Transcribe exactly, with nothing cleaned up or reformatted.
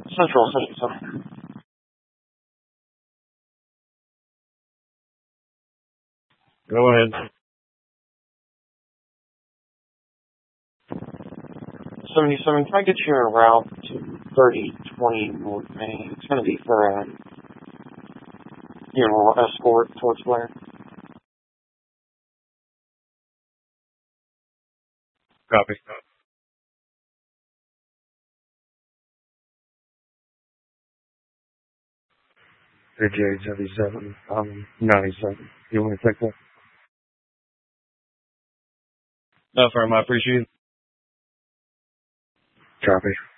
Central, Central, Central. Go ahead. seventy-seven, can I get you a route to thirty twenty North Main? It's going to be for a, you know, escort towards Blair. Copy. J seventy-seven, um, ninety-seven. You want to take that? No, firm, I appreciate it. Copy.